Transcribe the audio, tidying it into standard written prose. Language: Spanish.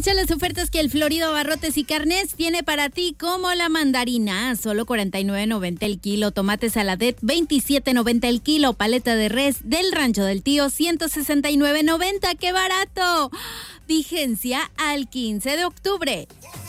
Aprovecha las ofertas que el Florido Abarrotes y Carnes tiene para ti, como la mandarina, solo 49.90 el kilo, tomate saladet 27.90 el kilo, paleta de res del Rancho del Tío 169.90, ¡qué barato! Vigencia al 15 de octubre.